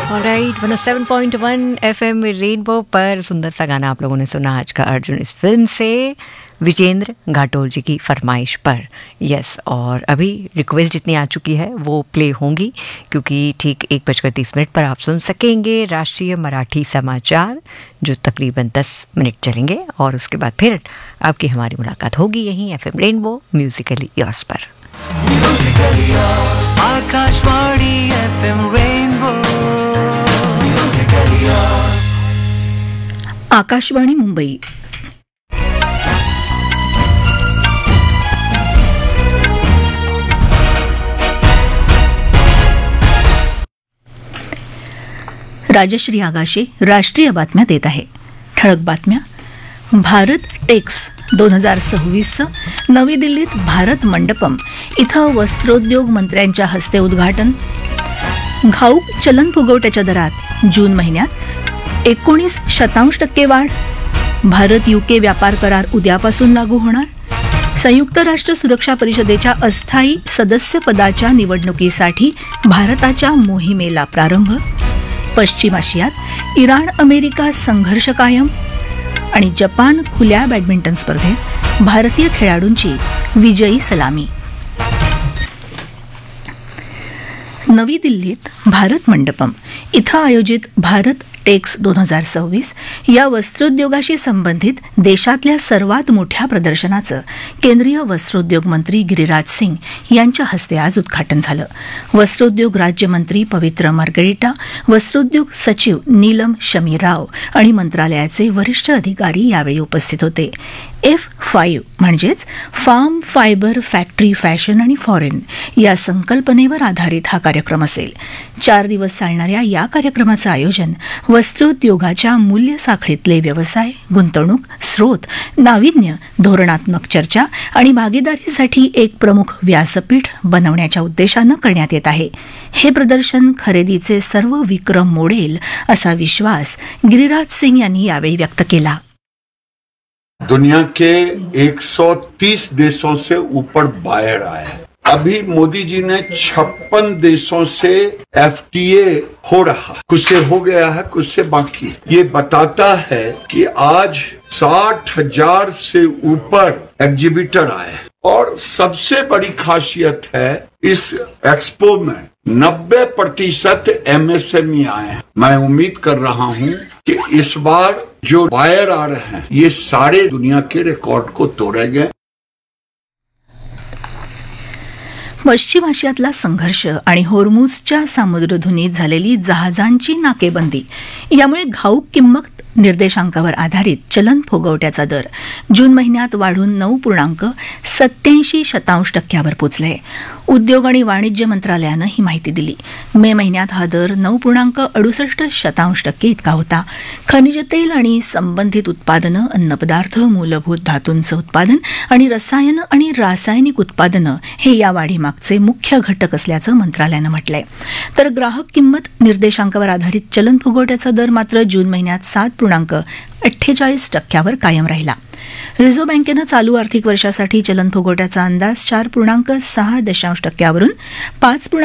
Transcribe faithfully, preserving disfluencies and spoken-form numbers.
Alright, one O seven point one FM में rainbow पर सुंदर सा गाना आप लोगों ने सुना आज का अर्जुन इस फिल्म से विजेंद्र घाटोल जी की फरमाइश पर। यस, और अभी रिक्वेस्ट जितनी आ चुकी है वो प्ले होंगी, क्योंकि ठीक एक बजकर तीस मिनट पर आप सुन सकेंगे राष्ट्रीय मराठी समाचार जो तकरीबन दस मिनट चलेंगे, और उसके बाद फिर आपकी हमारी मुलाकात होगी यहीं एफएम रेनबो म्यूजिकली योर्स पर। Akashvani FM rainbow Musically yours. Akashvani Mumbai. Rajshri Agashe राष्ट्रीय बातम्या देत आहे। ठळक बातम्या। भारत टेक्स दोन हजार सव्वीसचं नवी दिल्लीत भारत मंडपम इथं वस्त्रोद्योग मंत्र्यांच्या हस्ते उद्घाटन। घाऊक चलन फुगवट्याच्या दरात जून महिन्यात एकोणीस शतांश टक्के वाढ। भारत युके व्यापार करार उद्यापासून लागू होणार। संयुक्त राष्ट्र सुरक्षा परिषदेच्या अस्थायी सदस्यपदाच्या निवडणुकीसाठी भारताच्या मोहिमेला प्रारंभ। पश्चिम आशियात इराण अमेरिका संघर्ष कायम। आणि जपान खुल्या बॅडमिंटन स्पर्धेत भारतीय खेळाडूंची विजयी सलामी। नवी दिल्लीत भारत मंडपम इथं आयोजित भारत टेक्स दोन हजार सव्वीस या वस्त्रोद्योगाशी संबंधित देशातल्या सर्वात मोठ्या प्रदर्शनाचं केंद्रीय वस्त्रोद्योग मंत्री गिरिराज सिंग यांच्या हस्ते आज उद्घाटन झालं। वस्त्रोद्योग राज्यमंत्री पवित्र मार्गरिटा, वस्त्रोद्योग सचिव नीलम शमी राव आणि मंत्रालयाचे वरिष्ठ अधिकारी यावेळी उपस्थित होते। एफ फाईव्ह म्हणजेच फार्म फायबर फॅक्टरी फॅशन आणि फॉरेन या संकल्पनेवर आधारित हा कार्यक्रम असेल। चार दिवस चालणाऱ्या या कार्यक्रमाचं आयोजन वस्त्रोद्योगाच्या मूल्य साखळीतले व्यवसाय, गुंतवणूक, स्रोत, नाविन्य, धोरणात्मक चर्चा आणि भागीदारीसाठी एक प्रमुख व्यासपीठ बनवण्याच्या उद्देशानं करण्यात येत आहे। हे प्रदर्शन खरेदीचे सर्व विक्रम मोडेल असा विश्वास गिरिराज सिंग यांनी यावेळी व्यक्त केला। दुनिया के एक सौ तीस देशों से ऊपर बायर आए हैं। अभी मोदी जी ने छप्पन देशों से एफटीए हो रहा, कुछ से हो गया है, कुछ से बाकी है। ये बताता है कि आज साठ हजार से ऊपर एग्जीबिटर आए हैं, और सबसे बड़ी खासियत है इस एक्सपो में नब्बे प्रतिशत एमएसएमई आए हैं। मैं उम्मीद कर रहा हूं कि इस बार जो बायर आ रहे हैं ये सारे दुनिया के रिकॉर्ड को तोड़ेंगे। पश्चिम आशियातला संघर्ष आणि होर्मुझच्या सामुद्रधुनीत झालेली जहाजांची नाकेबंदी यामुळे घाऊक किंमत निर्देशांकावर आधारित चलन फुगवट्याचा दर जून महिन्यात वाढून नऊ पूर्णांक सत्याऐंशी शतांश टक्क्यावर पोचले। उद्योग आणि वाणिज्य मंत्रालयानं ही माहिती दिली। मे महिन्यात हा दर नऊ पूर्णांक अडुसष्ट शतांश टक्के इतका होता। खनिज तेल आणि संबंधित उत्पादनं, अन्नपदार्थ, मूलभूत धातूंचं उत्पादन आणि रसायनं आणि रासायनिक उत्पादनं हे या वाढीमागचे मुख्य घटक असल्याचं मंत्रालयानं म्हटलंय। तर ग्राहक किंमत निर्देशांकावर आधारित चलन फुगवट्याचा दर मात्र जून महिन्यात सात पूर्णांक अठ्ठेचाळीस टक्क्यावर कायम राहिला। रिझर्व्ह बँकेनं चालू आर्थिक वर्षासाठी चलन फुगवट्याचा अंदाज चार पूर्णांक सहा दशांश टक्क्यावरून पाच